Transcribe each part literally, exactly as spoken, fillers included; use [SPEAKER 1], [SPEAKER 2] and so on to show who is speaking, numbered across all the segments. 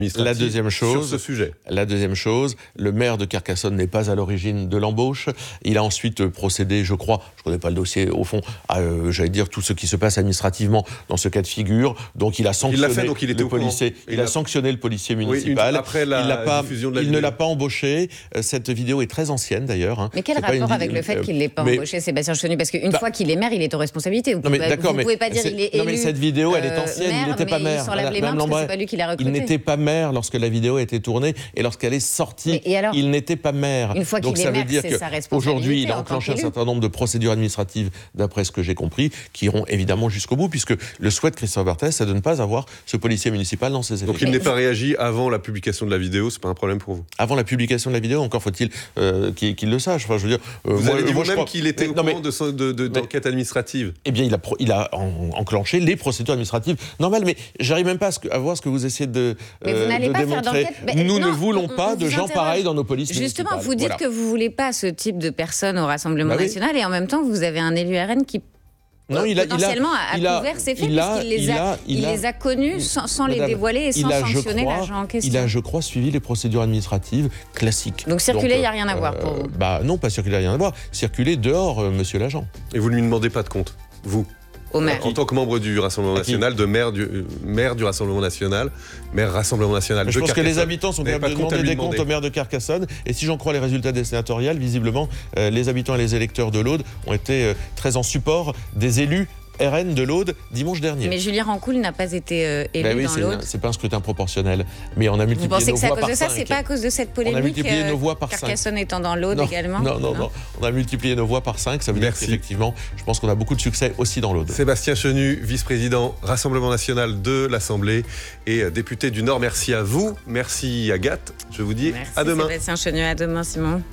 [SPEAKER 1] La deuxième chose,
[SPEAKER 2] sur ce sujet.
[SPEAKER 1] La deuxième chose, le maire de Carcassonne n'est pas à l'origine de l'embauche. Il a ensuite procédé, je crois, je ne connais pas le dossier au fond, à, euh, j'allais dire, tout ce qui se passe administrativement dans ce cas de figure. Donc il a sanctionné il fait, donc il était le policier. Il, il a, a sanctionné le policier municipal.
[SPEAKER 2] Oui, une, après la
[SPEAKER 1] il l'a pas,
[SPEAKER 2] diffusion de la
[SPEAKER 1] il
[SPEAKER 2] vidéo.
[SPEAKER 1] ne l'a pas embauché. Cette vidéo est très ancienne d'ailleurs. Hein.
[SPEAKER 3] Mais quel
[SPEAKER 1] c'est
[SPEAKER 3] rapport
[SPEAKER 1] une,
[SPEAKER 3] avec le fait qu'il ne l'ait pas mais, embauché, Sébastien Chenu? Parce qu'une bah, fois qu'il est maire, il est aux responsabilités. Vous ne pouvez, vous pouvez pas dire qu'il est élu.
[SPEAKER 1] Non mais cette vidéo, elle est ancienne.
[SPEAKER 3] Maire,
[SPEAKER 1] il n'était pas maire.
[SPEAKER 3] Il s'en lave les mains parce que c'est pas lui qui l'a recruté.
[SPEAKER 1] Il n'était pas maire lorsque la vidéo a été tournée. Et lorsqu'elle est sortie, alors, il n'était pas maire.
[SPEAKER 3] Une fois
[SPEAKER 1] Donc
[SPEAKER 3] qu'il
[SPEAKER 1] ça
[SPEAKER 3] est maire,
[SPEAKER 1] veut dire
[SPEAKER 3] c'est sa responsabilité.
[SPEAKER 1] qu'aujourd'hui, il a enclenché un certain nombre de procédures administratives, d'après ce que j'ai compris, qui iront évidemment jusqu'au bout, puisque le souhait de Christophe Barthès, c'est de ne pas avoir ce policier municipal dans ses effectifs.
[SPEAKER 2] Donc il n'est pas réagi avant la publication de la vidéo, c'est pas un problème pour vous?
[SPEAKER 1] Avant la publication de la vidéo, encore faut-il euh, qu'il, qu'il le sache. Enfin, je veux dire,
[SPEAKER 2] euh, vous
[SPEAKER 1] moi,
[SPEAKER 2] avez dit
[SPEAKER 1] moi,
[SPEAKER 2] vous-même
[SPEAKER 1] crois...
[SPEAKER 2] qu'il était mais, au
[SPEAKER 1] non,
[SPEAKER 2] courant
[SPEAKER 1] mais,
[SPEAKER 2] de, de, de, d'enquête administrative.
[SPEAKER 1] Eh bien, il a, pro, il a en, enclenché les procédures administratives normales, mais j'arrive même pas à, ce que, à voir ce que vous essayez de,
[SPEAKER 3] mais vous n'allez
[SPEAKER 1] de
[SPEAKER 3] pas
[SPEAKER 1] démontrer.
[SPEAKER 3] Faire d'enquête.
[SPEAKER 1] Nous
[SPEAKER 3] non,
[SPEAKER 1] ne voulons
[SPEAKER 3] on,
[SPEAKER 1] pas
[SPEAKER 3] on
[SPEAKER 1] de gens
[SPEAKER 3] interroge.
[SPEAKER 1] pareils dans nos polices
[SPEAKER 3] Justement,
[SPEAKER 1] municipales.
[SPEAKER 3] vous dites
[SPEAKER 1] voilà.
[SPEAKER 3] que vous ne voulez pas ce type de personnes au Rassemblement
[SPEAKER 1] bah
[SPEAKER 3] national,
[SPEAKER 1] oui.
[SPEAKER 3] et en même temps, vous avez un élu R N qui
[SPEAKER 1] non, il a,
[SPEAKER 3] potentiellement
[SPEAKER 1] il a,
[SPEAKER 3] a, a couvert ses faits,
[SPEAKER 1] il a,
[SPEAKER 3] puisqu'il les a,
[SPEAKER 1] il a, il
[SPEAKER 3] il
[SPEAKER 1] a,
[SPEAKER 3] les a connus sans, sans
[SPEAKER 1] madame,
[SPEAKER 3] les dévoiler et sans
[SPEAKER 1] a,
[SPEAKER 3] sanctionner
[SPEAKER 1] crois,
[SPEAKER 3] l'agent en question.
[SPEAKER 1] Il a, je crois, suivi les procédures administratives classiques.
[SPEAKER 3] Donc circuler, il n'y a
[SPEAKER 1] euh,
[SPEAKER 3] rien à voir pour vous?
[SPEAKER 1] Bah non, pas circuler, il n'y a rien à voir. Circuler dehors, euh, monsieur l'agent.
[SPEAKER 2] Et vous ne lui demandez pas de compte, vous?
[SPEAKER 3] Au maire.
[SPEAKER 2] En tant que membre du Rassemblement national, de maire du, euh, maire du Rassemblement national, maire Rassemblement national.
[SPEAKER 1] Je
[SPEAKER 2] de
[SPEAKER 1] pense
[SPEAKER 2] Carcassonne.
[SPEAKER 1] que les habitants sont capables de demander des comptes au maire de Carcassonne. Et si j'en crois les résultats des sénatoriales, visiblement, euh, les habitants et les électeurs de l'Aude ont été euh, très en support des élus R N de l'Aude dimanche dernier.
[SPEAKER 3] Mais Julien Rancoul n'a pas été euh, élu
[SPEAKER 1] ben oui,
[SPEAKER 3] dans
[SPEAKER 1] c'est,
[SPEAKER 3] l'Aude.
[SPEAKER 1] C'est pas un scrutin proportionnel, mais on a multiplié nos voix par cinq.
[SPEAKER 3] Vous pensez que c'est à cause de ça? C'est pas à cause de cette polémique?
[SPEAKER 1] On a multiplié nos voix par cinq.
[SPEAKER 3] Carcassonne étant dans l'Aude
[SPEAKER 1] non,
[SPEAKER 3] également.
[SPEAKER 1] Non, non, non, non. On a multiplié nos voix par cinq. Ça veut
[SPEAKER 2] Merci.
[SPEAKER 1] dire qu'effectivement, je pense qu'on a beaucoup de succès aussi dans l'Aude.
[SPEAKER 2] Sébastien Chenu, vice-président Rassemblement national de l'Assemblée et député du Nord. Merci à vous. Merci Agathe. Je vous dis
[SPEAKER 3] Merci
[SPEAKER 2] à demain.
[SPEAKER 3] Sébastien Chenu, à demain Simon.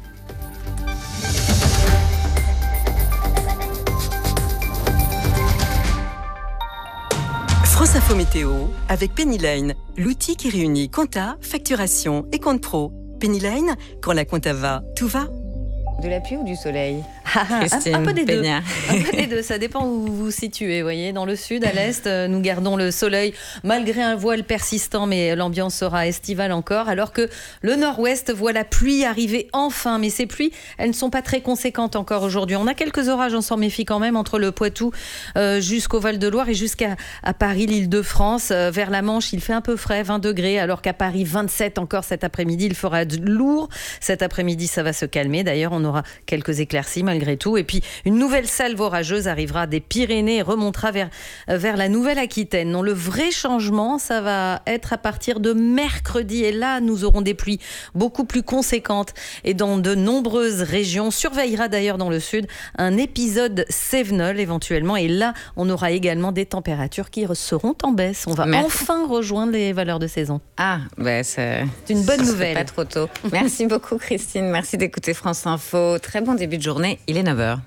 [SPEAKER 4] France Info Météo avec Pennyline, l'outil qui réunit compta, facturation et compte pro. Pennyline, quand la compta va, tout va.
[SPEAKER 3] De la pluie ou du soleil?
[SPEAKER 5] un, un peu des deux. Un peu des deux. Ça dépend où vous vous situez. Voyez, dans le sud, à l'est, nous gardons le soleil malgré un voile persistant, mais l'ambiance sera estivale encore. Alors que le nord-ouest voit la pluie arriver enfin. Mais ces pluies, elles ne sont pas très conséquentes encore aujourd'hui. On a quelques orages, on s'en méfie quand même, entre le Poitou euh, jusqu'au Val-de-Loire et jusqu'à à Paris, l'Île-de-France. Euh, vers la Manche, il fait un peu frais, vingt degrés, alors qu'à Paris, vingt-sept encore cet après-midi. Il fera lourd. Cet après-midi, ça va se calmer. D'ailleurs, on aura quelques éclaircies malgré tout. Et puis, une nouvelle salve orageuse arrivera des Pyrénées et remontera vers, vers la Nouvelle-Aquitaine. Non, le vrai changement, ça va être à partir de mercredi. Et là, nous aurons des pluies beaucoup plus conséquentes et dans de nombreuses régions. On surveillera d'ailleurs dans le sud un épisode Cévenol éventuellement. Et là, on aura également des températures qui seront en baisse. On va Merci. enfin rejoindre les valeurs de saison.
[SPEAKER 3] Ah, bah c'est,
[SPEAKER 5] c'est une bonne nouvelle.
[SPEAKER 3] Pas trop tôt. Merci beaucoup Christine. Merci d'écouter France Info. Très bon début de journée. Il est neuf heures.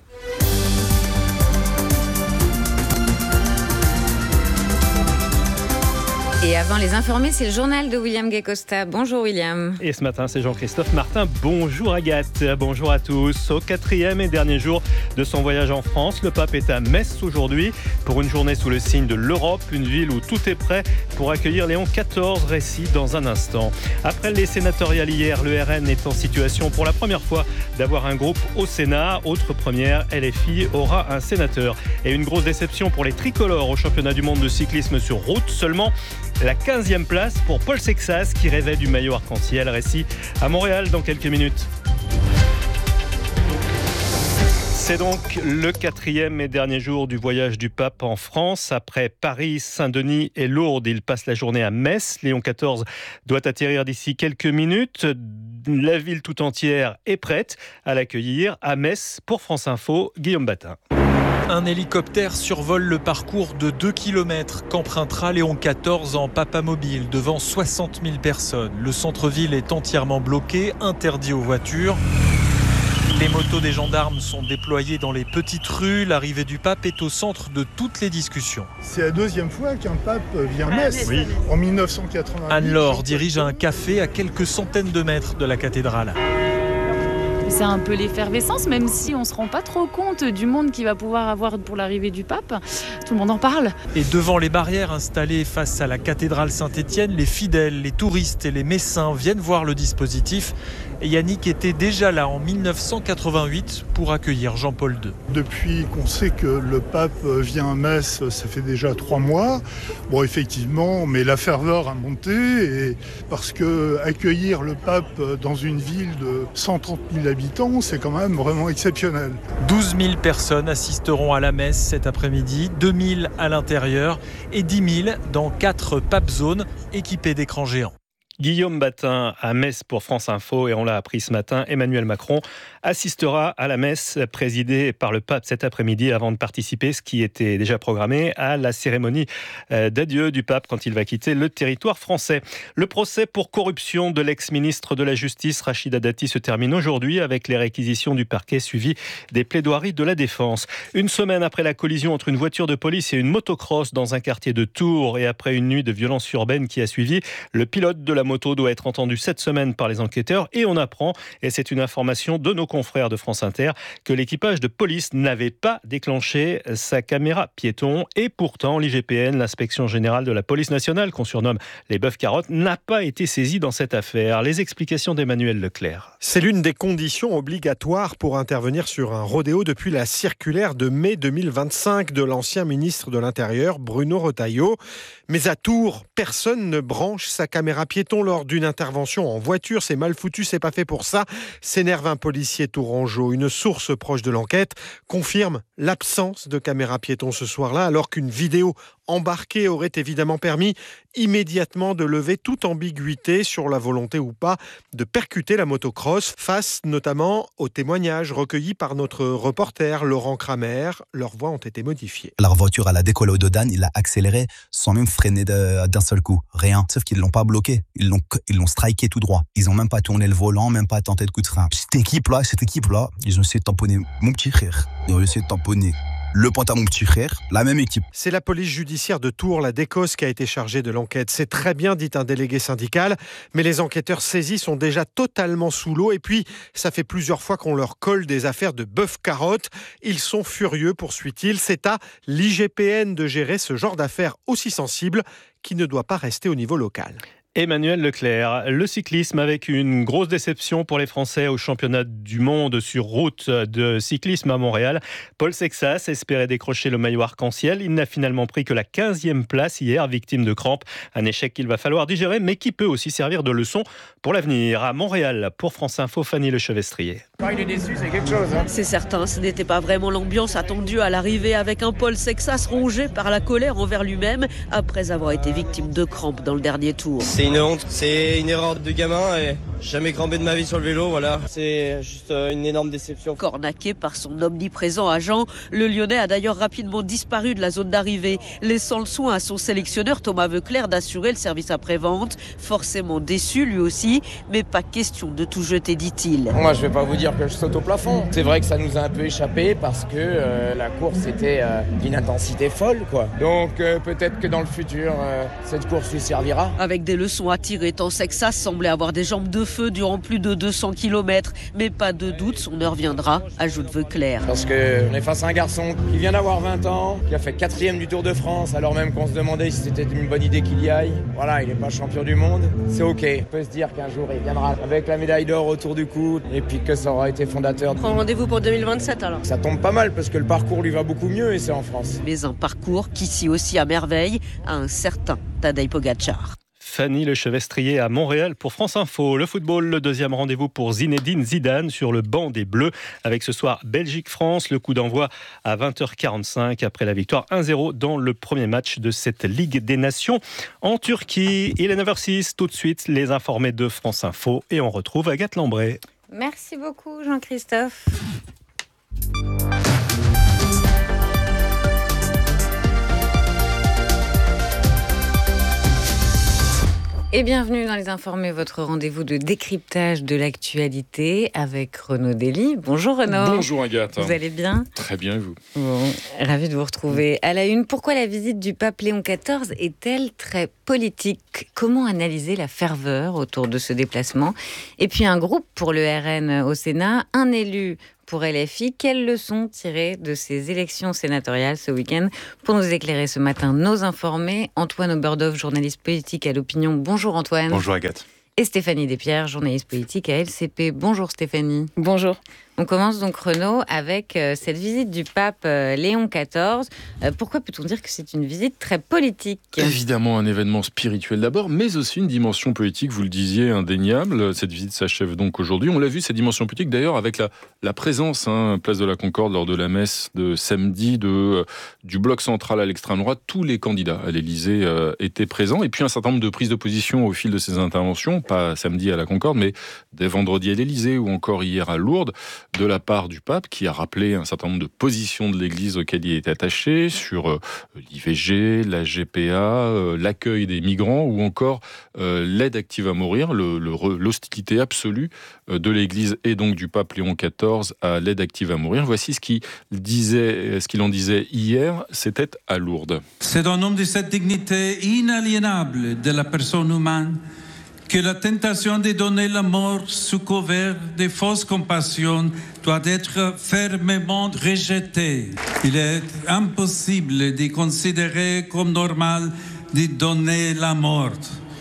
[SPEAKER 3] Et avant les informés, c'est le journal de William Gay-Costa. Bonjour William.
[SPEAKER 6] Et ce matin, c'est Jean-Christophe Martin. Bonjour Agathe. Bonjour à tous. Au quatrième et dernier jour de son voyage en France, le pape est à Metz aujourd'hui pour une journée sous le signe de l'Europe, une ville où tout est prêt pour accueillir Léon quatorze. Récit dans un instant. Après les sénatoriales hier, le R N est en situation pour la première fois d'avoir un groupe au Sénat. Autre première, L F I aura un sénateur. Et une grosse déception pour les tricolores au championnat du monde de cyclisme sur route. Seulement la quinzième place pour Paul Sexas qui rêvait du maillot arc-en-ciel. Récit à Montréal dans quelques minutes. C'est donc le quatrième et dernier jour du voyage du pape en France. Après Paris, Saint-Denis et Lourdes, il passe la journée à Metz. Léon quatorze doit atterrir d'ici quelques minutes. La ville tout entière est prête à l'accueillir à Metz. Pour France Info, Guillaume Batin.
[SPEAKER 7] Un hélicoptère survole le parcours de deux kilomètres qu'empruntera Léon quatorze en papamobile devant soixante mille personnes. Le centre-ville est entièrement bloqué, interdit aux voitures. Les motos des gendarmes sont déployées dans les petites rues. L'arrivée du pape est au centre de toutes les discussions.
[SPEAKER 8] C'est la deuxième fois qu'un pape vient à Metz.
[SPEAKER 7] Oui.
[SPEAKER 8] En dix-neuf cent quatre-vingt-huit.
[SPEAKER 7] Anne-Laure dirige un café à quelques centaines de mètres de la cathédrale.
[SPEAKER 9] C'est un peu l'effervescence, même si on ne se rend pas trop compte du monde qu'il va pouvoir avoir pour l'arrivée du pape. Tout le monde en parle.
[SPEAKER 7] Et devant les barrières installées face à la cathédrale Saint-Étienne, les fidèles, les touristes et les messins viennent voir le dispositif. Et Yannick était déjà là en mille neuf cent quatre-vingt-huit pour accueillir Jean-Paul deux.
[SPEAKER 8] Depuis qu'on sait que le pape vient à Metz, ça fait déjà trois mois. Bon, effectivement, mais la ferveur a monté et parce que accueillir le pape dans une ville de cent trente mille habitants, c'est quand même vraiment exceptionnel.
[SPEAKER 7] douze mille personnes assisteront à la messe cet après-midi, deux mille à l'intérieur et dix mille dans quatre pape zones équipées d'écrans géants.
[SPEAKER 6] Guillaume Batin à Metz pour France Info et on l'a appris ce matin, Emmanuel Macron assistera à la messe présidée par le pape cet après-midi avant de participer, ce qui était déjà programmé, à la cérémonie d'adieu du pape quand il va quitter le territoire français. Le procès pour corruption de l'ex-ministre de la Justice Rachida Dati se termine aujourd'hui avec les réquisitions du parquet suivies des plaidoiries de la défense. Une semaine après la collision entre une voiture de police et une motocross dans un quartier de Tours et après une nuit de violence urbaine qui a suivi, le pilote de la moto doit être entendu cette semaine par les enquêteurs et on apprend, et c'est une information de nos confrères de France Inter, que l'équipage de police n'avait pas déclenché sa caméra piéton et pourtant l'I G P N, l'inspection générale de la police nationale qu'on surnomme les bœufs carottes, n'a pas été saisie dans cette affaire. Les explications d'Emmanuel Leclerc.
[SPEAKER 10] C'est l'une des conditions obligatoires pour intervenir sur un rodéo depuis la circulaire de mai deux mille vingt-cinq de l'ancien ministre de l'Intérieur Bruno Retailleau. Mais à Tours, personne ne branche sa caméra piéton lors d'une intervention en voiture. C'est mal foutu, c'est pas fait pour ça, s'énerve un policier tourangeau. Une source proche de l'enquête confirme l'absence de caméra piéton ce soir-là, alors qu'une vidéo embarquée aurait évidemment permis immédiatement de lever toute ambiguïté sur la volonté ou pas de percuter la motocross, face notamment aux témoignages recueillis par notre reporter Laurent Kramer. Leurs voix ont été modifiées.
[SPEAKER 11] La voiture, elle a décollé au Dodane, il a accéléré sans même freiner de, d'un seul coup. Rien. Sauf qu'ils ne l'ont pas bloqué. Ils l'ont, ils l'ont striké tout droit. Ils n'ont même pas tourné le volant, même pas tenté de coup de frein. Cette équipe-là, cette équipe-là, ils ont essayé de tamponner mon petit frère. Ils ont essayé de tamponner le pointe à mon petit frère, la même équipe.
[SPEAKER 10] C'est la police judiciaire de Tours, la DECOS, qui a été chargée de l'enquête. C'est très bien, dit un délégué syndical, mais les enquêteurs saisis sont déjà totalement sous l'eau. Et puis, ça fait plusieurs fois qu'on leur colle des affaires de bœuf-carotte. Ils sont furieux, poursuit-il. C'est à l'I G P N de gérer ce genre d'affaires aussi sensibles qui ne doit pas rester au niveau local.
[SPEAKER 6] Emmanuel Leclerc, le cyclisme avec une grosse déception pour les Français au championnat du monde sur route de cyclisme à Montréal. Paul Sexas espérait décrocher le maillot arc-en-ciel. Il n'a finalement pris que la quinzième place hier, victime de crampes. Un échec qu'il va falloir digérer, mais qui peut aussi servir de leçon pour l'avenir. À Montréal, pour France Info, Fanny Lechevestrier.
[SPEAKER 12] Il est déçu, c'est quelque chose. Hein.
[SPEAKER 13] C'est certain, ce n'était pas vraiment l'ambiance attendue à l'arrivée, avec un Paul Sexas rongé par la colère envers lui-même après avoir été victime de crampes dans le dernier tour.
[SPEAKER 14] C'est une honte, c'est une erreur de gamin et jamais crampé de ma vie sur le vélo, voilà. C'est juste une énorme déception.
[SPEAKER 13] Cornaqué par son omniprésent agent, le Lyonnais a d'ailleurs rapidement disparu de la zone d'arrivée, laissant le soin à son sélectionneur Thomas Veuclair d'assurer le service après-vente. Forcément déçu lui aussi, mais pas question de tout jeter, dit-il.
[SPEAKER 12] Moi je vais pas vous dire que je saute au plafond. C'est vrai que ça nous a un peu échappé parce que euh, la course était euh, d'une intensité folle, quoi. Donc euh, peut-être que dans le futur, euh, cette course lui servira.
[SPEAKER 13] Avec des leçons à tirer, tant Sexas semblait avoir des jambes de feu durant plus de deux cents kilomètres. Mais pas de doute, son heure viendra, ajoute Veuclair.
[SPEAKER 12] Parce qu'on est face à un garçon qui vient d'avoir vingt ans, qui a fait quatrième du Tour de France, alors même qu'on se demandait si c'était une bonne idée qu'il y aille. Voilà, il n'est pas champion du monde, c'est ok. On peut se dire qu'un jour il viendra avec la médaille d'or autour du cou et puis que ça aura été fondateur.
[SPEAKER 13] Prends rendez-vous pour deux mille vingt-sept alors.
[SPEAKER 12] Ça tombe pas mal parce que le parcours lui va beaucoup mieux et c'est en France.
[SPEAKER 13] Mais un parcours qu'ici aussi à merveille à un certain Tadej Pogačar.
[SPEAKER 6] Fanny Lechevestrier à Montréal pour France Info. Le football, le deuxième rendez-vous pour Zinedine Zidane sur le banc des Bleus. Avec ce soir Belgique-France, le coup d'envoi à vingt heures quarante-cinq après la victoire un zéro dans le premier match de cette Ligue des Nations en Turquie. Il est neuf heures six, tout de suite les informés de France Info et on retrouve Agathe Lambray.
[SPEAKER 3] Merci beaucoup Jean-Christophe. Et bienvenue dans Les Informés, votre rendez-vous de décryptage de l'actualité avec Renaud Dely. Bonjour Renaud.
[SPEAKER 15] Bonjour Agathe.
[SPEAKER 3] Vous allez bien ?
[SPEAKER 15] Très bien, et vous ?
[SPEAKER 3] Bon, ravi de vous retrouver. À la une, pourquoi la visite du pape Léon quatorze est-elle très politique ? Comment analyser la ferveur autour de ce déplacement ? Et puis un groupe pour le R N au Sénat, un élu pour L F I. Quelles leçons tirer de ces élections sénatoriales ce week-end ? Pour nous éclairer ce matin, nos informés, Antoine Oberhof, journaliste politique à l'Opinion. Bonjour Antoine.
[SPEAKER 16] Bonjour Agathe.
[SPEAKER 3] Et Stéphanie Despierres, journaliste politique à L C P. Bonjour Stéphanie.
[SPEAKER 17] Bonjour.
[SPEAKER 3] On commence donc, Renaud, avec euh, cette visite du pape euh, Léon quatorze. Euh, pourquoi peut-on dire que c'est une visite très politique ?
[SPEAKER 15] Évidemment, un événement spirituel d'abord, mais aussi une dimension politique, vous le disiez, indéniable. Cette visite s'achève donc aujourd'hui. On l'a vu, cette dimension politique, d'ailleurs, avec la, la présence, hein, place de la Concorde, lors de la messe de samedi, de, euh, du bloc central à l'extrême droite. Tous les candidats à l'Élysée euh, étaient présents. Et puis un certain nombre de prises de position au fil de ces interventions, pas samedi à la Concorde, mais dès vendredi à l'Élysée ou encore hier à Lourdes, de la part du pape, qui a rappelé un certain nombre de positions de l'Église auxquelles il est attaché, sur euh, l'I V G, la G P A, euh, l'accueil des migrants, ou encore euh, l'aide active à mourir, le, le, l'hostilité absolue euh, de l'Église et donc du pape Léon quatorze à l'aide active à mourir. Voici ce qu'il disait, ce qu'il en disait hier, c'était à Lourdes.
[SPEAKER 18] C'est au nom de cette dignité inaliénable de la personne humaine que la tentation de donner la mort sous couvert de fausses compassions doit être fermement rejetée. Il est impossible de considérer comme normal de donner la mort.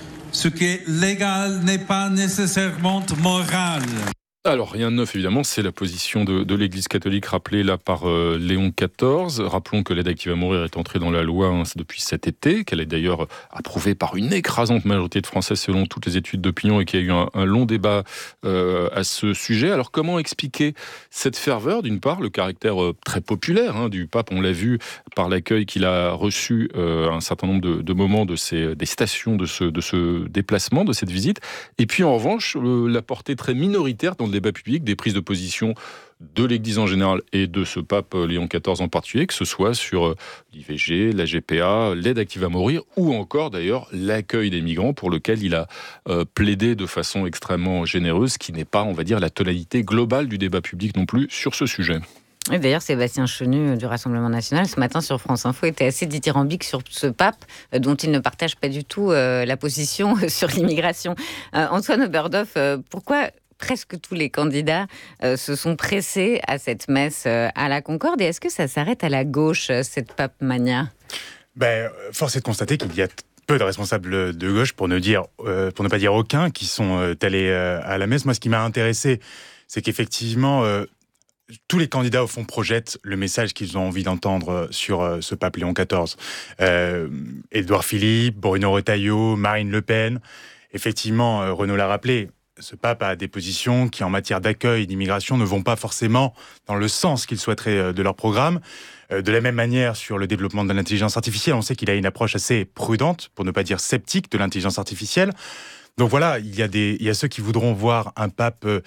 [SPEAKER 18] Ce qui est légal n'est pas nécessairement moral.
[SPEAKER 15] Alors, rien de neuf, évidemment, c'est la position de, de l'Église catholique rappelée là par euh, Léon quatorze. Rappelons que l'aide active à mourir est entrée dans la loi hein, depuis cet été, qu'elle est d'ailleurs approuvée par une écrasante majorité de Français selon toutes les études d'opinion et qu'il y a eu un, un long débat euh, à ce sujet. Alors, comment expliquer cette ferveur ? D'une part, le caractère euh, très populaire hein, du pape, on l'a vu par l'accueil qu'il a reçu euh, un certain nombre de, de moments de ces, des stations de ce, de ce déplacement, de cette visite. Et puis, en revanche, le, la portée très minoritaire dans le débat public, des prises de position de l'Église en général et de ce pape Léon quatorze en particulier, que ce soit sur l'I V G, la G P A, l'aide active à mourir, ou encore d'ailleurs l'accueil des migrants pour lequel il a euh, plaidé de façon extrêmement généreuse, qui n'est pas, on va dire, la tonalité globale du débat public non plus sur ce sujet.
[SPEAKER 3] Et d'ailleurs, Sébastien Chenu du Rassemblement National, ce matin sur France Info, était assez dithyrambique sur ce pape, euh, dont il ne partage pas du tout euh, la position sur l'immigration. Euh, Antoine Oberhof, euh, pourquoi presque tous les candidats euh, se sont pressés à cette messe euh, à la Concorde. Et est-ce que ça s'arrête à la gauche, euh, cette pape mania ?
[SPEAKER 16] Ben, force est de constater qu'il y a peu de responsables de gauche, pour ne, dire, euh, pour ne pas dire aucun, qui sont euh, allés euh, à la messe. Moi, ce qui m'a intéressé, c'est qu'effectivement, euh, tous les candidats, au fond, projettent le message qu'ils ont envie d'entendre sur euh, ce pape Léon quatorze. Euh, Édouard Philippe, Bruno Retailleau, Marine Le Pen. Effectivement, euh, Renaud l'a rappelé, ce pape a des positions qui, en matière d'accueil et d'immigration, ne vont pas forcément dans le sens qu'ils souhaiteraient de leur programme. De la même manière, sur le développement de l'intelligence artificielle, on sait qu'il a une approche assez prudente, pour ne pas dire sceptique, de l'intelligence artificielle. Donc voilà, il y a des, il y a ceux qui voudront voir un pape euh,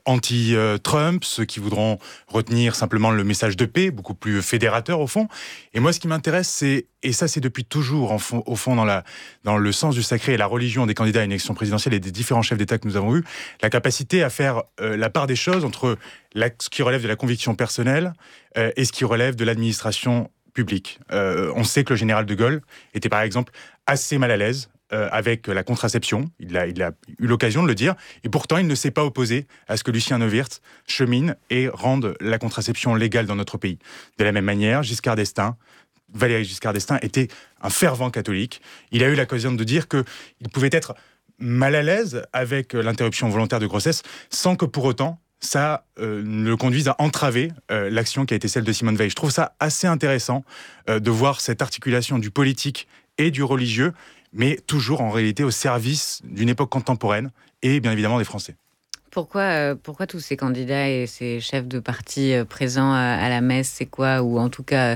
[SPEAKER 16] anti-Trump, ceux qui voudront retenir simplement le message de paix, beaucoup plus fédérateur au fond. Et moi, ce qui m'intéresse, c'est, et ça c'est depuis toujours en fond, au fond dans, la, dans le sens du sacré et la religion des candidats à une élection présidentielle et des différents chefs d'État que nous avons eus, la capacité à faire euh, la part des choses entre la, ce qui relève de la conviction personnelle euh, et ce qui relève de l'administration publique. Euh, on sait que le général de Gaulle était par exemple assez mal à l'aise Euh, avec la contraception, il a, il a eu l'occasion de le dire, et pourtant il ne s'est pas opposé à ce que Lucien Neuwirth chemine et rende la contraception légale dans notre pays. De la même manière, Giscard d'Estaing, Valéry Giscard d'Estaing était un fervent catholique. Il a eu l'occasion de dire qu'il pouvait être mal à l'aise avec l'interruption volontaire de grossesse, sans que pour autant ça euh, ne le conduise à entraver euh, l'action qui a été celle de Simone Veil. Je trouve ça assez intéressant euh, de voir cette articulation du politique et du religieux, mais toujours en réalité au service d'une époque contemporaine et bien évidemment des Français.
[SPEAKER 3] Pourquoi, euh, pourquoi tous ces candidats et ces chefs de parti euh, présents à, à la messe, c'est quoi ? Ou en tout cas,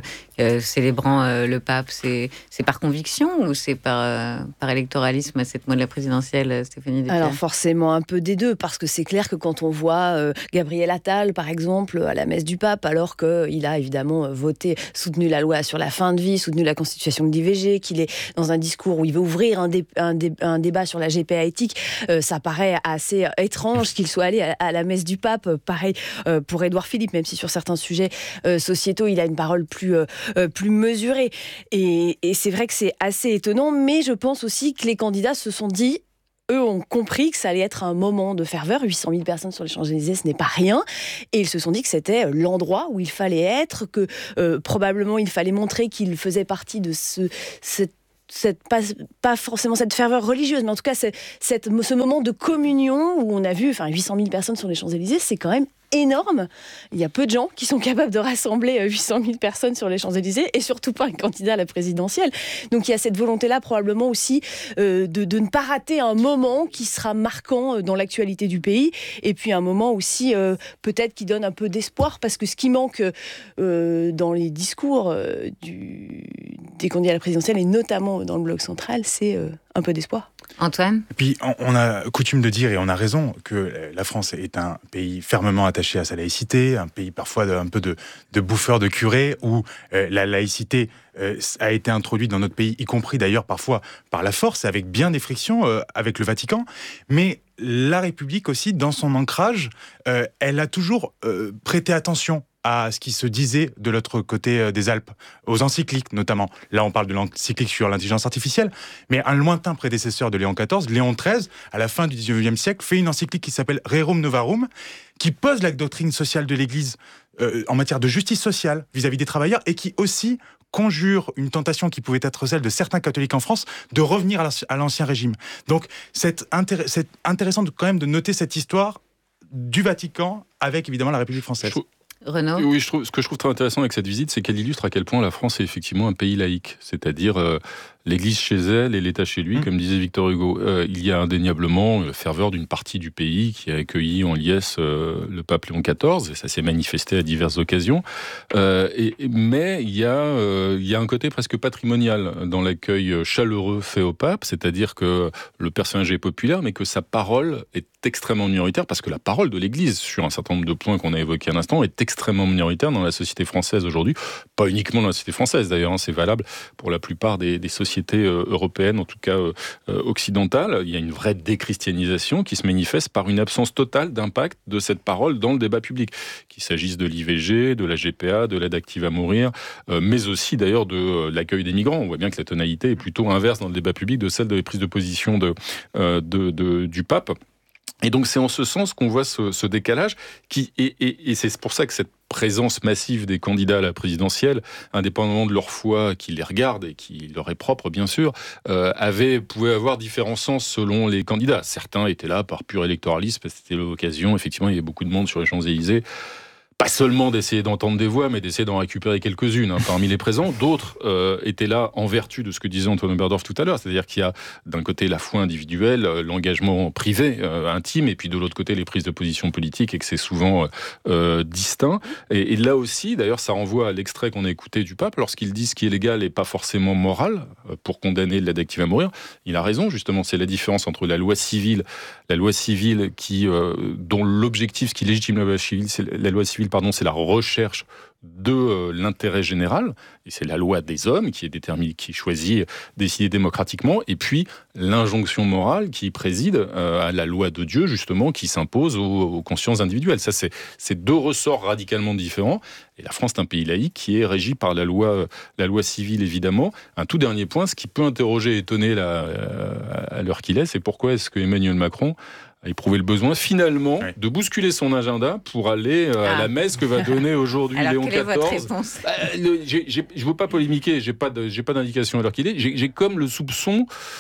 [SPEAKER 3] euh, célébrant euh, le pape, c'est, c'est par conviction ou c'est par, euh, par électoralisme à cette mois de la présidentielle, Stéphanie Despierre?
[SPEAKER 17] Alors forcément un peu des deux, parce que c'est clair que quand on voit euh, Gabriel Attal, par exemple, à la messe du pape, alors qu'il a évidemment voté, soutenu la loi sur la fin de vie, soutenu la constitution de l'I V G, qu'il est dans un discours où il veut ouvrir un, dé, un, dé, un débat sur la G P A éthique, euh, ça paraît assez étrange qu'il soit allé à, à la messe du pape. Pareil euh, pour Édouard Philippe, même si sur certains sujets euh, sociétaux, il a une parole plus, euh, plus mesurée. Et, et c'est vrai que c'est assez étonnant, mais je pense aussi que les candidats se sont dit, eux ont compris que ça allait être un moment de ferveur. huit cent mille personnes sur les Champs-Élysées, ce n'est pas rien. Et ils se sont dit que c'était l'endroit où il fallait être, que euh, probablement il fallait montrer qu'il faisait partie de ce, cette Cette, pas, pas forcément cette ferveur religieuse, mais en tout cas c'est, cette, ce moment de communion où on a vu enfin, huit cent mille personnes sur les Champs-Élysées, c'est quand même énorme. Il y a peu de gens qui sont capables de rassembler huit cent mille personnes sur les Champs-Élysées, et surtout pas un candidat à la présidentielle. Donc il y a cette volonté-là probablement aussi euh, de, de ne pas rater un moment qui sera marquant dans l'actualité du pays, et puis un moment aussi euh, peut-être qui donne un peu d'espoir, parce que ce qui manque euh, dans les discours euh, du, des candidats à la présidentielle, et notamment dans le bloc central, c'est euh, un peu d'espoir.
[SPEAKER 3] Antoine ?
[SPEAKER 16] Et puis, on a coutume de dire, et on a raison, que la France est un pays fermement attaché à sa laïcité, un pays parfois de, un peu de, de bouffeur de curé, où euh, la laïcité euh, a été introduite dans notre pays, y compris d'ailleurs parfois par la force, avec bien des frictions euh, avec le Vatican. Mais la République aussi, dans son ancrage, euh, elle a toujours euh, prêté attention à ce qui se disait de l'autre côté des Alpes, aux encycliques notamment. Là, on parle de l'encyclique sur l'intelligence artificielle, mais un lointain prédécesseur de Léon quatorze, Léon treize, à la fin du dix-neuvième siècle, fait une encyclique qui s'appelle Rerum Novarum, qui pose la doctrine sociale de l'Église euh, en matière de justice sociale vis-à-vis des travailleurs, et qui aussi conjure une tentation qui pouvait être celle de certains catholiques en France de revenir à l'ancien régime. Donc, c'est, intér- c'est intéressant de, quand même de noter cette histoire du Vatican avec évidemment la République française.
[SPEAKER 3] Renaud ?
[SPEAKER 15] Oui, je trouve, ce que je trouve très intéressant avec cette visite, c'est qu'elle illustre à quel point la France est effectivement un pays laïque. C'est-à-dire euh, l'Église chez elle et l'État chez lui, mmh. comme disait Victor Hugo. Euh, il y a indéniablement la ferveur d'une partie du pays qui a accueilli en liesse euh, le pape Léon quatorze, et ça s'est manifesté à diverses occasions. Euh, et, mais il y, a, euh, il y a un côté presque patrimonial dans l'accueil chaleureux fait au pape, c'est-à-dire que le personnage est populaire, mais que sa parole est extrêmement minoritaire, parce que la parole de l'Église, sur un certain nombre de points qu'on a évoqués à l'instant, est extrêmement minoritaire dans la société française aujourd'hui. Pas uniquement dans la société française d'ailleurs, hein, c'est valable pour la plupart des, des sociétés euh, européennes, en tout cas euh, occidentales. Il y a une vraie déchristianisation qui se manifeste par une absence totale d'impact de cette parole dans le débat public. Qu'il s'agisse de l'I V G, de la G P A, de l'aide active à mourir, euh, mais aussi d'ailleurs de euh, l'accueil des migrants. On voit bien que la tonalité est plutôt inverse dans le débat public de celle de la prise de position de, euh, de, de, du pape. Et donc c'est en ce sens qu'on voit ce, ce décalage, qui, et, et, et c'est pour ça que cette présence massive des candidats à la présidentielle, indépendamment de leur foi qui les regarde et qui leur est propre bien sûr, euh, avait, pouvait avoir différents sens selon les candidats. Certains étaient là par pur électoralisme, parce que c'était l'occasion, effectivement il y avait beaucoup de monde sur les Champs-Élysées, pas seulement d'essayer d'entendre des voix, mais d'essayer d'en récupérer quelques-unes hein, parmi les présents. D'autres euh, étaient là en vertu de ce que disait Antoine Oberdorf tout à l'heure, c'est-à-dire qu'il y a d'un côté la foi individuelle, euh, l'engagement privé, euh, intime, et puis de l'autre côté les prises de position politiques, et que c'est souvent euh, distinct. Et, et là aussi, d'ailleurs, ça renvoie à l'extrait qu'on a écouté du pape, lorsqu'il dit ce qui est légal n'est pas forcément moral, euh, pour condamner l'aide active à mourir. Il a raison, justement, c'est la différence entre la loi civile, la loi civile qui, euh, dont l'objectif, ce qui légitime la loi civile, c'est la loi civile pardon, c'est la recherche de euh, l'intérêt général, et c'est la loi des hommes qui est déterminée, qui choisit, décidée démocratiquement, et puis l'injonction morale qui préside euh, à la loi de Dieu, justement, qui s'impose aux, aux consciences individuelles. Ça, c'est, c'est deux ressorts radicalement différents, et la France est un pays laïque qui est régi par la loi, euh, la loi civile, évidemment. Un tout dernier point, ce qui peut interroger et étonner la, euh, à l'heure qu'il est, c'est pourquoi est-ce que Emmanuel Macron a éprouvé le besoin, finalement, oui. de bousculer son agenda pour aller euh, ah. à la messe que va donner aujourd'hui
[SPEAKER 3] Alors,
[SPEAKER 15] Léon
[SPEAKER 3] quelle est votre
[SPEAKER 15] quatorze.
[SPEAKER 3] réponse ?
[SPEAKER 15] Bah, le, j'ai, j'ai, je ne veux pas polémiquer, je n'ai pas, pas d'indication à l'heure qu'il est. J'ai, j'ai comme le soupçon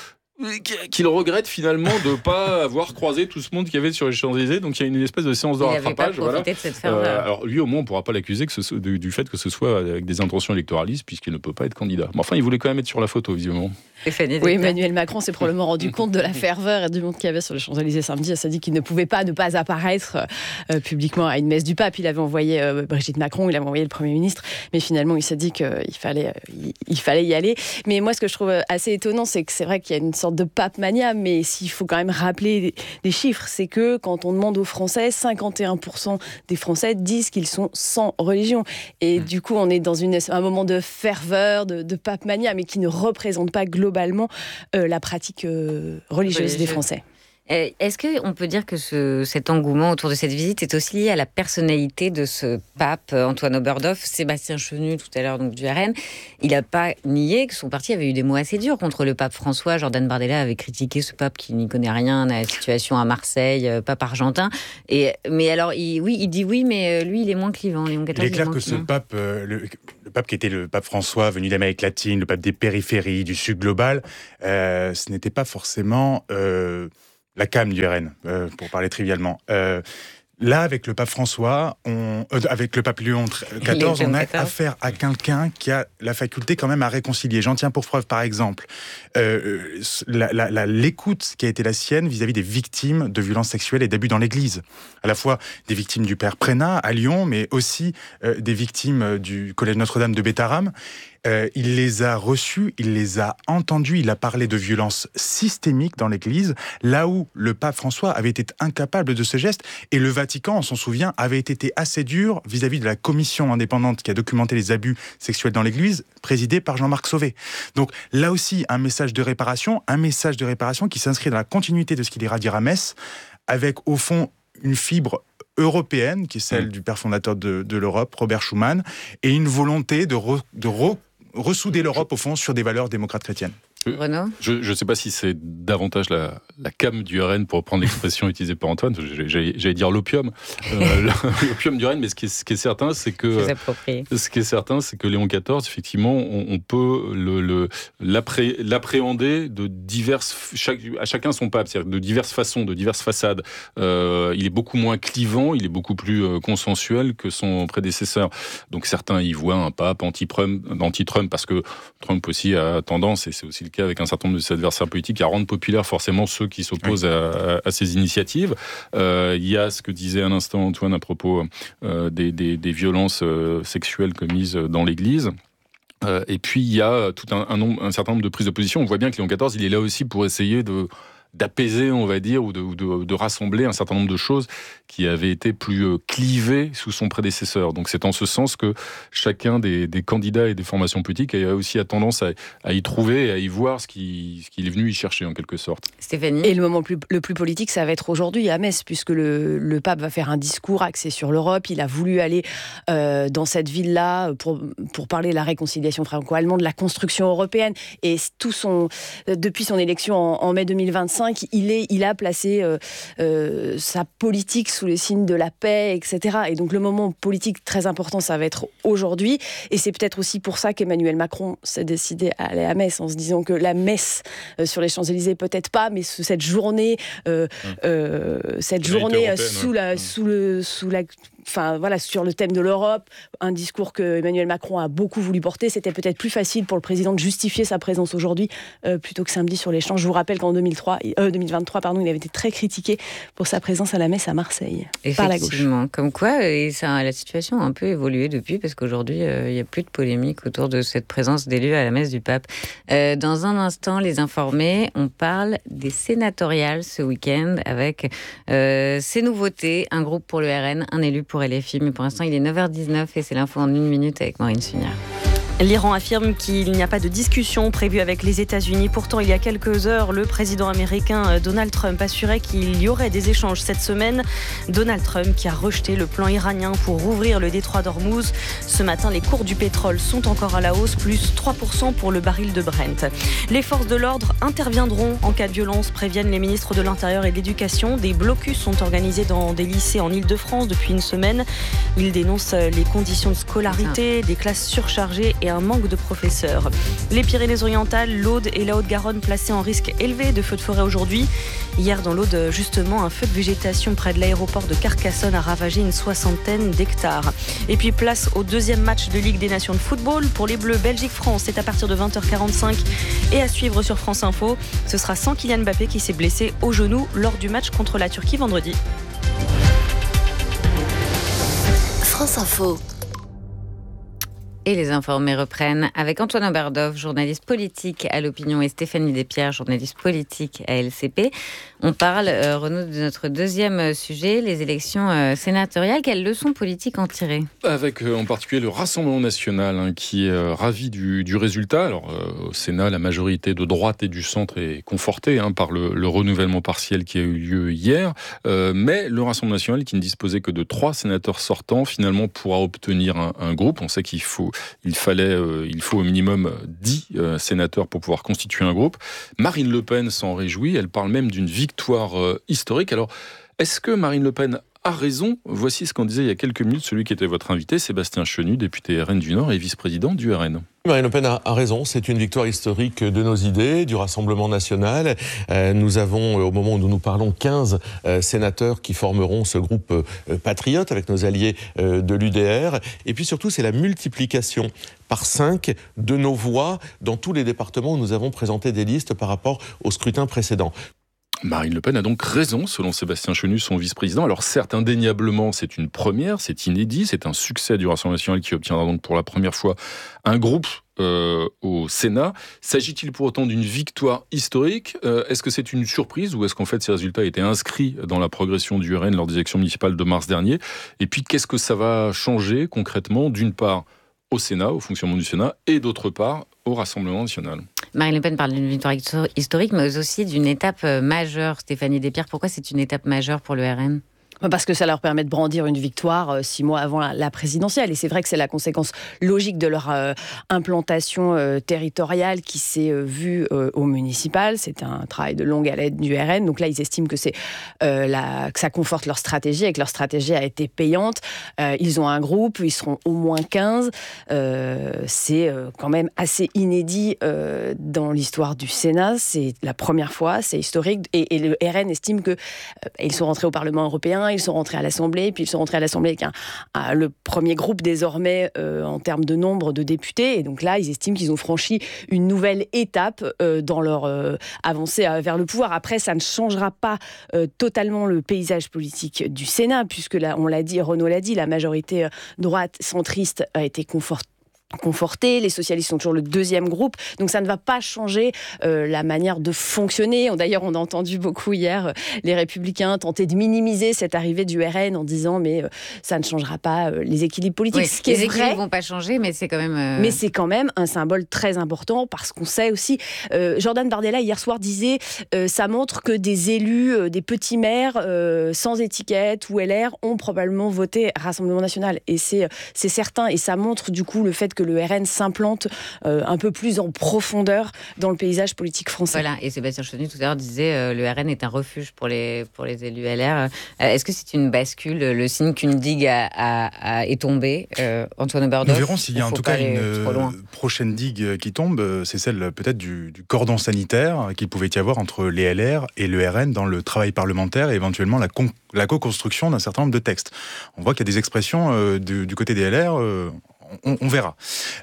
[SPEAKER 15] qu'il regrette finalement de ne pas avoir croisé tout ce monde qu'il y avait sur les Champs-Élysées. Donc il y a une espèce de séance de
[SPEAKER 3] Il
[SPEAKER 15] rattrapage.
[SPEAKER 3] Voilà. De cette ferveur.
[SPEAKER 15] Euh, alors lui, au moins, on ne pourra pas l'accuser que ce, du, du fait que ce soit avec des intentions électoralistes, puisqu'il ne peut pas être candidat. Mais enfin, il voulait quand même être sur la photo, visiblement.
[SPEAKER 17] Oui, Emmanuel Macron s'est probablement rendu compte de la ferveur et du monde qu'il y avait sur les Champs-Élysées samedi. Il s'est dit qu'il ne pouvait pas ne pas apparaître euh, publiquement à une messe du pape. Il avait envoyé euh, Brigitte Macron, il avait envoyé le Premier ministre, mais finalement il s'est dit qu'il fallait, euh, il, il fallait y aller. Mais moi, ce que je trouve assez étonnant, c'est que c'est vrai qu'il y a une sorte de pape mania, mais s'il faut quand même rappeler des, des chiffres, c'est que quand on demande aux Français, cinquante et un pour cent des Français disent qu'ils sont sans religion. Et mmh. du coup, on est dans une, un moment de ferveur, de, de pape mania, mais qui ne représente pas globalement globalement euh, la pratique euh, religieuse Religieux. des Français.
[SPEAKER 3] Est-ce qu'on peut dire que ce, cet engouement autour de cette visite est aussi lié à la personnalité de ce pape, Antoine Oberdorf? Sébastien Chenu, tout à l'heure, donc du R N, il n'a pas nié que son parti avait eu des mots assez durs contre le pape François. Jordan Bardella avait critiqué ce pape qui n'y connaît rien à la situation à Marseille, pape argentin. Et, mais alors, il, oui, il dit oui, mais lui, il est moins clivant. Léon quatorze,
[SPEAKER 16] il est clair que ce pape, euh, le, le pape qui était le pape François, venu d'Amérique latine, le pape des périphéries, du sud global, euh, ce n'était pas forcément... Euh, la came du R N, euh, pour parler trivialement. Euh, là, avec le pape François, on, euh, avec le pape Léon quatorze, on a affaire à quelqu'un qui a la faculté quand même à réconcilier. J'en tiens pour preuve, par exemple, euh, la, la, la, l'écoute qui a été la sienne vis-à-vis des victimes de violences sexuelles et d'abus dans l'Église. À la fois des victimes du père Prénat à Lyon, mais aussi euh, des victimes du collège Notre-Dame de Bétarame. Euh, il les a reçus, il les a entendus, il a parlé de violences systémiques dans l'Église, là où le pape François avait été incapable de ce geste, et le Vatican, on s'en souvient, avait été assez dur vis-à-vis de la commission indépendante qui a documenté les abus sexuels dans l'Église, présidée par Jean-Marc Sauvé. Donc là aussi, un message de réparation, un message de réparation qui s'inscrit dans la continuité de ce qu'il ira dire à Metz, avec au fond une fibre européenne, qui est celle mmh. du père fondateur de, de l'Europe, Robert Schuman, et une volonté de, re, de re, ressouder l'Europe, au fond, sur des valeurs démocrates chrétiennes.
[SPEAKER 3] Renaud ?
[SPEAKER 15] Je ne sais pas si c'est davantage la, la came du R N, pour reprendre l'expression utilisée par Antoine, j'allais, j'allais dire l'opium, euh, l'opium du R N, mais ce qui est, ce qui est certain, c'est que ce qui est certain, c'est que Léon quatorze, effectivement, on, on peut le, le, l'appré, l'appréhender de diverses, chaque, à chacun son pape, c'est-à-dire de diverses façons, de diverses façades. Euh, il est beaucoup moins clivant, il est beaucoup plus euh, consensuel que son prédécesseur. Donc certains y voient un pape anti-Trump, anti-Trump parce que Trump aussi a tendance, et c'est aussi le cas avec un certain nombre de ses adversaires politiques, à rendre populaires forcément ceux qui s'opposent oui. à, à, à ces initiatives. Euh, il y a ce que disait à l'instant Antoine à propos euh, des, des, des violences euh, sexuelles commises dans l'Église. Euh, et puis il y a tout un, un, nombre, un certain nombre de prises de position. On voit bien que Léon quatorze, il est là aussi pour essayer de d'apaiser, on va dire, ou de, de, de rassembler un certain nombre de choses qui avaient été plus euh, clivées sous son prédécesseur. Donc c'est en ce sens que chacun des, des candidats et des formations politiques a aussi a tendance à, à y trouver et à y voir ce, qui, ce qu'il est venu y chercher, en quelque sorte.
[SPEAKER 3] Stéphanie ?
[SPEAKER 17] Et le moment plus, le plus politique, ça va être aujourd'hui à Metz, puisque le, le pape va faire un discours axé sur l'Europe. Il a voulu aller euh, dans cette ville-là pour, pour parler de la réconciliation franco-allemande, de la construction européenne. Et tout son, depuis son élection en, en mai deux mille vingt-cinq, Il, est, il a placé euh, euh, sa politique sous les signes de la paix, et cetera. Et donc le moment politique très important, ça va être aujourd'hui. Et c'est peut-être aussi pour ça qu'Emmanuel Macron s'est décidé à aller à Metz, en se disant que la messe euh, sur les Champs-Élysées, peut-être pas, mais cette journée, euh, euh, cette journée sous, ouais. la, sous, le, sous la... Enfin, voilà, sur le thème de l'Europe, un discours que Emmanuel Macron a beaucoup voulu porter, c'était peut-être plus facile pour le président de justifier sa présence aujourd'hui euh, plutôt que samedi sur les champs. Je vous rappelle qu'en deux mille trois, euh, deux mille vingt-trois, pardon, il avait été très critiqué pour sa présence à la messe à Marseille, par la gauche.
[SPEAKER 3] Effectivement, comme quoi, et ça, la situation a un peu évolué depuis, parce qu'aujourd'hui, euh, il n'y a plus de polémique autour de cette présence d'élus à la messe du pape. Euh, dans un instant, les informés, on parle des sénatoriales ce week-end avec euh, ces nouveautés, un groupe pour le R N, un élu pour L F I, mais pour l'instant il est neuf heures dix-neuf et c'est l'info en une minute avec Maureen Sugnard.
[SPEAKER 19] L'Iran affirme qu'il n'y a pas de discussion prévue avec les États-Unis. Pourtant, il y a quelques heures, le président américain Donald Trump assurait qu'il y aurait des échanges cette semaine. Donald Trump qui a rejeté le plan iranien pour rouvrir le détroit d'Ormuz. Ce matin, les cours du pétrole sont encore à la hausse, plus trois pour cent pour le baril de Brent. Les forces de l'ordre interviendront en cas de violence, préviennent les ministres de l'Intérieur et de l'Éducation. Des blocus sont organisés dans des lycées en Île-de-France depuis une semaine. Ils dénoncent les conditions de scolarité, des classes surchargées et un manque de professeurs. Les Pyrénées-Orientales, l'Aude et la Haute-Garonne placés en risque élevé de feux de forêt aujourd'hui. Hier, dans l'Aude, justement, un feu de végétation près de l'aéroport de Carcassonne a ravagé une soixantaine d'hectares. Et puis, place au deuxième match de Ligue des Nations de football. Pour les Bleus, Belgique-France, c'est à partir de vingt heures quarante-cinq et à suivre sur France Info. Ce sera sans Kylian Mbappé qui s'est blessé au genou lors du match contre la Turquie vendredi.
[SPEAKER 20] France Info.
[SPEAKER 3] Et les informés reprennent avec Antoine Oberdov, journaliste politique à l'Opinion, et Stéphanie Despierres, journaliste politique à L C P. On parle, euh, Renaud, de notre deuxième sujet, les élections euh, sénatoriales. Quelles leçons politiques en tirer ?
[SPEAKER 15] Avec euh, en particulier le Rassemblement national hein, qui est euh, ravi du, du résultat. Alors euh, au Sénat, la majorité de droite et du centre est confortée hein, par le, le renouvellement partiel qui a eu lieu hier. Euh, mais le Rassemblement national, qui ne disposait que de trois sénateurs sortants, finalement pourra obtenir un, un groupe. On sait qu'il faut Il fallait, euh, il faut au minimum dix euh, sénateurs pour pouvoir constituer un groupe. Marine Le Pen s'en réjouit, elle parle même d'une victoire euh, historique. Alors, est-ce que Marine Le Pen a raison ? Voici ce qu'en disait il y a quelques minutes celui qui était votre invité, Sébastien Chenu, député R N du Nord et vice-président du R N.
[SPEAKER 1] Marine Le Pen a, a raison, c'est une victoire historique de nos idées, du Rassemblement national. Euh, nous avons, au moment où nous nous parlons, quinze euh, sénateurs qui formeront ce groupe euh, patriote avec nos alliés euh, de l'U D R. Et puis surtout, c'est la multiplication par cinq de nos voix dans tous les départements où nous avons présenté des listes par rapport au scrutin précédent.
[SPEAKER 15] Marine Le Pen a donc raison, selon Sébastien Chenu, son vice-président. Alors certes, indéniablement, c'est une première, c'est inédit, c'est un succès du Rassemblement national qui obtiendra donc pour la première fois un groupe euh, au Sénat. S'agit-il pour autant d'une victoire historique ? euh, Est-ce que c'est une surprise ou est-ce qu'en fait ces résultats étaient inscrits dans la progression du R N lors des élections municipales de mars dernier ? Et puis qu'est-ce que ça va changer concrètement, d'une part au Sénat, au fonctionnement du Sénat, et d'autre part au Rassemblement national ?
[SPEAKER 3] Marine Le Pen parle d'une victoire historique, mais aussi d'une étape majeure. Stéphanie Despierres, pourquoi c'est une étape majeure pour le R N ?
[SPEAKER 17] Parce que ça leur permet de brandir une victoire euh, six mois avant la, la présidentielle. Et c'est vrai que c'est la conséquence logique de leur euh, implantation euh, territoriale qui s'est euh, vue euh, au municipal. C'est un travail de longue haleine du R N. Donc là, ils estiment que, c'est, euh, la, que ça conforte leur stratégie et que leur stratégie a été payante. Euh, ils ont un groupe, ils seront au moins quinze. Euh, c'est euh, quand même assez inédit euh, dans l'histoire du Sénat. C'est la première fois, c'est historique. Et, et le R N estime qu'ils euh, sont rentrés au Parlement européen, ils sont rentrés à l'Assemblée, puis ils sont rentrés à l'Assemblée avec un, un, le premier groupe désormais euh, en termes de nombre de députés. Et donc là, ils estiment qu'ils ont franchi une nouvelle étape euh, dans leur euh, avancée euh, vers le pouvoir. Après, ça ne changera pas euh, totalement le paysage politique du Sénat, puisque là, on l'a dit, Renaud l'a dit, la majorité euh, droite centriste a été confortée. confortés, les socialistes sont toujours le deuxième groupe, donc ça ne va pas changer euh, la manière de fonctionner. D'ailleurs, on a entendu beaucoup hier euh, les Républicains tenter de minimiser cette arrivée du R N en disant mais euh, ça ne changera pas euh, les équilibres politiques.
[SPEAKER 3] Oui,
[SPEAKER 17] ce qui
[SPEAKER 3] les
[SPEAKER 17] est
[SPEAKER 3] équilibres
[SPEAKER 17] vrai,
[SPEAKER 3] vont pas changer, mais c'est quand même. Euh...
[SPEAKER 17] Mais c'est quand même un symbole très important parce qu'on sait aussi. Euh, Jordan Bardella hier soir disait euh, ça montre que des élus, euh, des petits maires euh, sans étiquette ou L R ont probablement voté Rassemblement National et c'est c'est certain et ça montre du coup le fait que le R N s'implante euh, un peu plus en profondeur dans le paysage politique français.
[SPEAKER 3] Voilà, et Sébastien Chenu tout à l'heure disait euh, le R N est un refuge pour les, pour les élus L R. Euh, est-ce que c'est une bascule, le signe qu'une digue a, a, a, est tombée euh, Antoine Oberdov ?
[SPEAKER 16] Nous verrons s'il y a en tout cas une prochaine digue qui tombe, c'est celle peut-être du, du cordon sanitaire qu'il pouvait y avoir entre les L R et le R N dans le travail parlementaire et éventuellement la, con, la co-construction d'un certain nombre de textes. On voit qu'il y a des expressions euh, du, du côté des L R... Euh, On, on verra.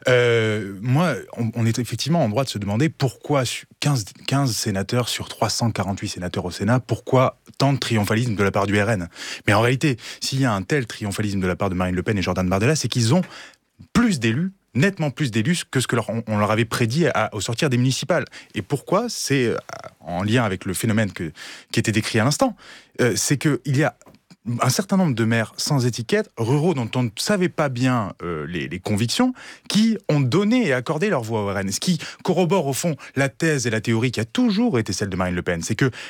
[SPEAKER 16] Euh, moi, on, on est effectivement en droit de se demander pourquoi quinze, quinze sénateurs sur trois cent quarante-huit sénateurs au Sénat, pourquoi tant de triomphalisme de la part du R N ? Mais en réalité, s'il y a un tel triomphalisme de la part de Marine Le Pen et Jordan Bardella, c'est qu'ils ont plus d'élus, nettement plus d'élus que ce que leur, on, on leur avait prédit à, au sortir des municipales. Et pourquoi ? C'est en lien avec le phénomène que, qui était décrit à l'instant. Euh, c'est qu'il y a un certain nombre de maires sans étiquette, ruraux dont on ne savait pas bien euh, les, les convictions, qui ont donné et accordé leur voix au R N. Ce qui corrobore au fond la thèse et la théorie qui a toujours été celle de Marine Le Pen, c'est que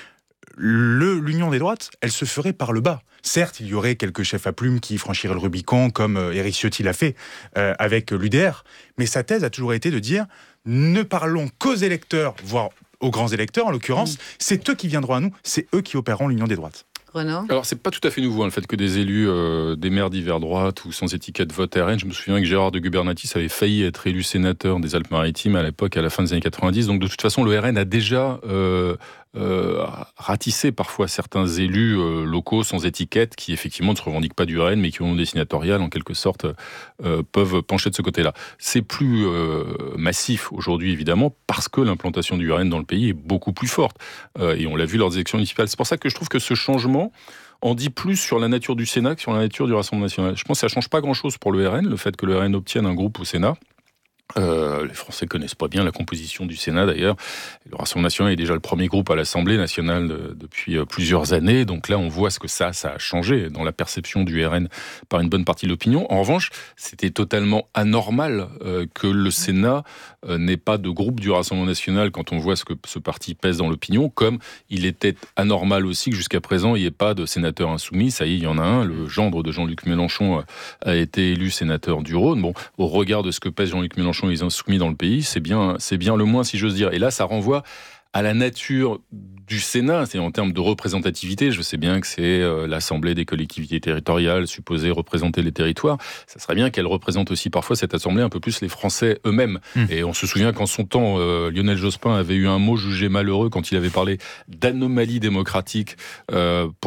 [SPEAKER 16] le, l'union des droites, elle se ferait par le bas. Certes, il y aurait quelques chefs à plumes qui franchiraient le Rubicon, comme euh, Éric Ciotti l'a fait euh, avec l'U D R, mais sa thèse a toujours été de dire ne parlons qu'aux électeurs, voire aux grands électeurs en l'occurrence, mmh. c'est eux qui viendront à nous, c'est eux qui opéreront l'union des droites.
[SPEAKER 3] Renaud ?
[SPEAKER 15] Alors, c'est pas tout à fait nouveau, hein, le fait que des élus, euh, des maires d'hiver droite ou sans étiquette votent R N. Je me souviens que Gérard de Gubernatis avait failli être élu sénateur des Alpes-Maritimes à l'époque, à la fin des années quatre-vingt-dix. Donc, de toute façon, le R N a déjà euh, euh, ratissé parfois certains élus euh, locaux sans étiquette qui, effectivement, ne se revendiquent pas du R N, mais qui ont des sénatoriales, en quelque sorte, euh, peuvent pencher de ce côté-là. C'est plus euh, massif aujourd'hui, évidemment, parce que l'implantation du R N dans le pays est beaucoup plus forte. Euh, et on l'a vu lors des élections municipales. C'est pour ça que je trouve que ce changement en dit plus sur la nature du Sénat que sur la nature du Rassemblement national. Je pense que ça ne change pas grand-chose pour le R N, le fait que le R N obtienne un groupe au Sénat. Euh, les Français connaissent pas bien la composition du Sénat d'ailleurs. Le Rassemblement national est déjà le premier groupe à l'Assemblée nationale de, depuis euh, plusieurs années. Donc là, on voit ce que ça, ça a changé dans la perception du R N par une bonne partie de l'opinion. En revanche, c'était totalement anormal euh, que le Sénat euh, n'ait pas de groupe du Rassemblement national quand on voit ce que ce parti pèse dans l'opinion, comme il était anormal aussi que jusqu'à présent, il n'y ait pas de sénateur insoumis. Ça y est, il y en a un. Le gendre de Jean-Luc Mélenchon a été élu sénateur du Rhône. Bon, au regard de ce que pèse Jean-Luc Mélenchon, les insoumis dans le pays, c'est bien, c'est bien le moins, si j'ose dire. Et là, ça renvoie à la nature du Sénat, c'est en termes de représentativité. Je sais bien que c'est euh, l'Assemblée des collectivités territoriales, supposée représenter les territoires. Ça serait bien qu'elle représente aussi parfois, cette Assemblée, un peu plus les Français eux-mêmes. Mmh. Et on se souvient qu'en son temps, euh, Lionel Jospin avait eu un mot jugé malheureux quand il avait parlé d'anomalie démocratique euh, pour